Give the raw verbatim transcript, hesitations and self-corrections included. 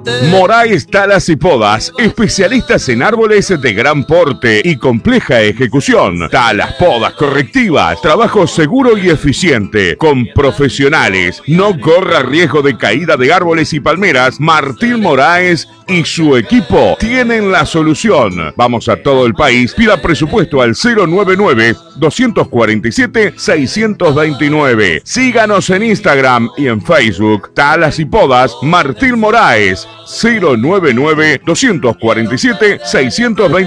Moraes Talas y Podas, especialistas en árboles de gran porte y compleja ejecución. Talas, podas correctivas, trabajo seguro y eficiente, con profesionales. No corra riesgo de caída de árboles y palmeras. Martín Moraes y su equipo tienen la solución. Vamos a todo el país. Pida presupuesto al cero nueve nueve, dos cuatro siete, seis dos nueve. Síganos en Instagram y en Facebook. Talas y Podas Martín Moraes. cero nueve nueve, dos cuatro siete, seis dos nueve.